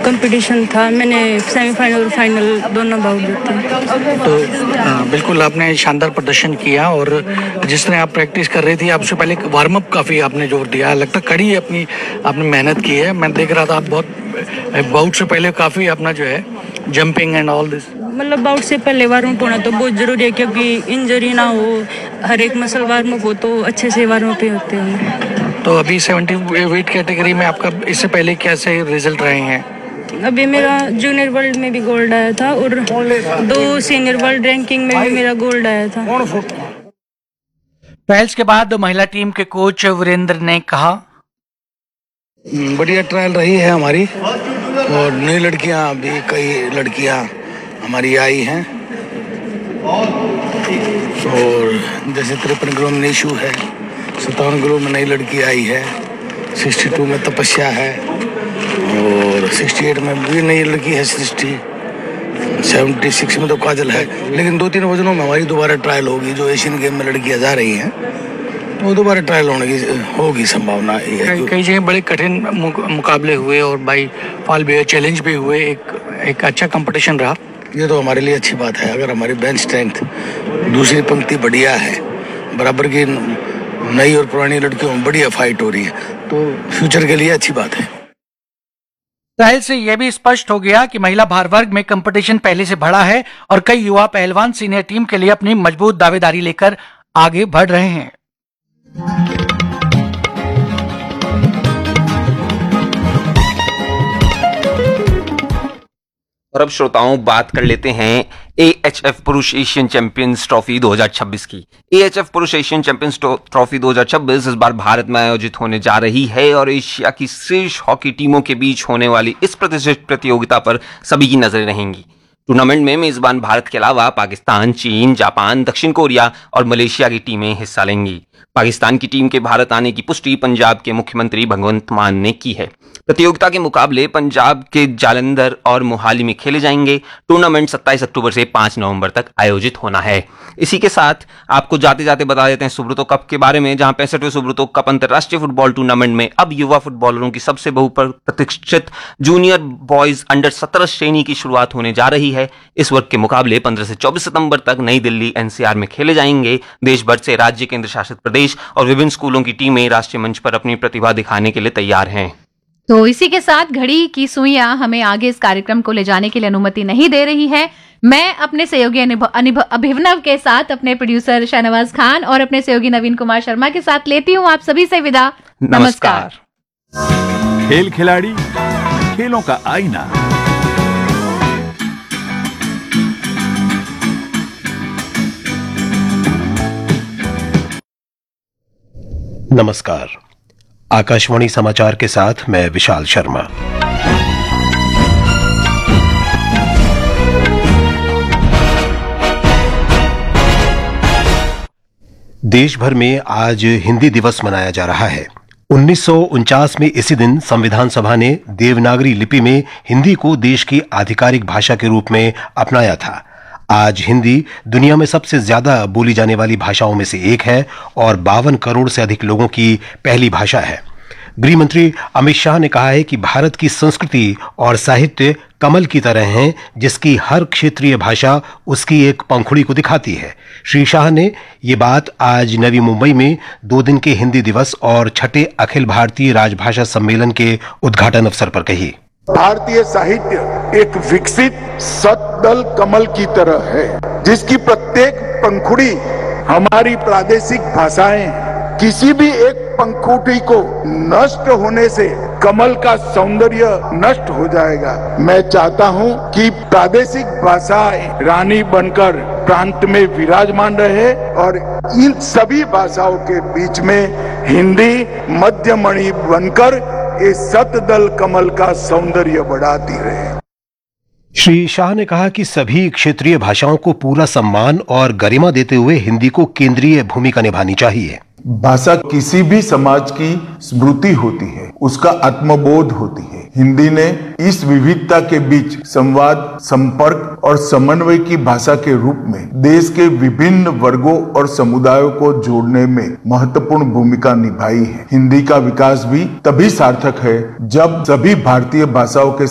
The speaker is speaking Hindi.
कंपटीशन था, मैंने सेमीफाइनल और फाइनल दोनों बाउट जीते। तो बिल्कुल आपने शानदार प्रदर्शन किया और जिस तरह आप प्रैक्टिस कर रही थी, आपसे पहले वार्म अप काफ़ी आपने जोर दिया, लगता कड़ी अपनी आपने मेहनत की है। मैं देख रहा था आप बहुत बाउट से पहले काफ़ी अपना जो है जंपिंग एंड ऑल दिस, मतलब बाउट से पहले वार्म अप होना तो बहुत ज़रूरी है, क्योंकि इंजरी ना हो, हर एक मसल वार्म अप हो तो अच्छे से वार्म अप ही होते हैं। तो अभी 70 वेट कैटेगरी में आपका इससे पहले कैसे रिजल्ट रहे हैं? अभी मेरा जूनियर वर्ल्ड में भी गोल्ड आया था और 2 सीनियर वर्ल्ड रैंकिंग में भी मेरा गोल्ड आया था। ट्रायल्स के बाद महिला टीम के कोच वीरेंद्र ने कहा, बढ़िया ट्रायल रही है हमारी और नई लड़कियां भी, कई लड़कियां हमारी आई हैं और जैसे 53 किलो में निशु है, 57 किलो में नई लड़की आई है, 62 में तपस्या है और 68 में भी नई लड़की है, 76 में तो काजल है। लेकिन 2-3 वजनों में हमारी दोबारा ट्रायल होगी, जो एशियन गेम में लड़कियां जा रही हैं वो दोबारा ट्रायल होने की होगी संभावना है। कई जगह बड़े कठिन मुकाबले हुए और बाई फॉल भी चैलेंज भी हुए, एक अच्छा कंपटीशन रहा। ये तो हमारे लिए अच्छी बात है। अगर हमारी बेंच स्ट्रेंथ दूसरी पंक्ति बढ़िया है, बराबर की नई और पुरानी लड़कियों में बढ़िया फाइट हो रही है, तो फ्यूचर के लिए अच्छी बात है। ट्रायल से यह भी स्पष्ट हो गया कि महिला भार वर्ग में कंपटीशन पहले से बढ़ा है और कई युवा पहलवान सीनियर टीम के लिए अपनी मजबूत दावेदारी लेकर आगे बढ़ रहे हैं। और अब श्रोताओं बात कर लेते हैं AHF पुरुष एशियन चैंपियंस ट्रॉफी 2026 की। AHF पुरुष एशियन चैंपियंस ट्रॉफी 2026 इस बार भारत में आयोजित होने जा रही है और एशिया की शीर्ष हॉकी टीमों के बीच होने वाली इस प्रतिष्ठित प्रतियोगिता पर सभी की नजरें रहेंगी। टूर्नामेंट में मेजबान भारत के अलावा पाकिस्तान, चीन, जापान, दक्षिण कोरिया और मलेशिया की टीमें हिस्सा लेंगी। पाकिस्तान की टीम के भारत आने की पुष्टि पंजाब के मुख्यमंत्री भगवंत मान ने की है। प्रतियोगिता के मुकाबले पंजाब के जालंधर और मोहाली में खेले जाएंगे। टूर्नामेंट 27 अक्टूबर से 5 नवंबर तक आयोजित होना है। इसी के साथ आपको जाते जाते बता देते हैं सुब्रतो कप के बारे में, जहां 65वें सुब्रतो कप अंतर्राष्ट्रीय फुटबॉल टूर्नामेंट में अब युवा फुटबॉलरों की सबसे बहुप्रतीक्षित जूनियर बॉयज अंडर 17 श्रेणी की शुरुआत होने जा रही है। इस वर्ग के मुकाबले 15 से 24 सितंबर तक नई दिल्ली NCR में खेले जाएंगे। देश भर से राज्य, केंद्र शासित प्रदेश और विभिन्न स्कूलों की टीमें राष्ट्रीय मंच पर अपनी प्रतिभा दिखाने के लिए तैयार हैं। तो इसी के साथ घड़ी की सुइयां हमें आगे इस कार्यक्रम को ले जाने के लिए अनुमति नहीं दे रही है। मैं अपने सहयोगी अभिनव के साथ, अपने प्रोड्यूसर शहनवाज खान और अपने सहयोगी नवीन कुमार शर्मा के साथ लेती हूँ आप सभी से विदा। नमस्कार। खेल खिलाड़ी, खेलों का आईना। नमस्कार। आकाशवाणी समाचार के साथ मैं विशाल शर्मा। देश भर में आज हिंदी दिवस मनाया जा रहा है। 1949 में इसी दिन संविधान सभा ने देवनागरी लिपि में हिंदी को देश की आधिकारिक भाषा के रूप में अपनाया था। आज हिंदी दुनिया में सबसे ज्यादा बोली जाने वाली भाषाओं में से एक है और 52 करोड़ से अधिक लोगों की पहली भाषा है। गृह मंत्री अमित शाह ने कहा है कि भारत की संस्कृति और साहित्य कमल की तरह हैं, जिसकी हर क्षेत्रीय भाषा उसकी एक पंखुड़ी को दिखाती है। श्री शाह ने ये बात आज नवी मुंबई में 2 दिन के हिंदी दिवस और 6ठे अखिल भारतीय राजभाषा सम्मेलन के उद्घाटन अवसर पर कही। भारतीय साहित्य एक विकसित सतदल कमल की तरह है, जिसकी प्रत्येक पंखुड़ी हमारी प्रादेशिक भाषाएं। किसी भी एक पंखुड़ी को नष्ट होने से कमल का सौंदर्य नष्ट हो जाएगा। मैं चाहता हूं कि प्रादेशिक भाषाएं रानी बनकर प्रांत में विराजमान रहे और इन सभी भाषाओं के बीच में हिंदी मध्यमणि बनकर इस सतदल कमल का सौंदर्य बढ़ाती रहे। श्री शाह ने कहा कि सभी क्षेत्रीय भाषाओं को पूरा सम्मान और गरिमा देते हुए हिंदी को केंद्रीय भूमिका निभानी चाहिए। भाषा किसी भी समाज की स्मृति होती है, उसका आत्मबोध होती है। हिंदी ने इस विविधता के बीच संवाद, संपर्क और समन्वय की भाषा के रूप में देश के विभिन्न वर्गों और समुदायों को जोड़ने में महत्वपूर्ण भूमिका निभाई है। हिंदी का विकास भी तभी सार्थक है जब सभी भारतीय भाषाओं के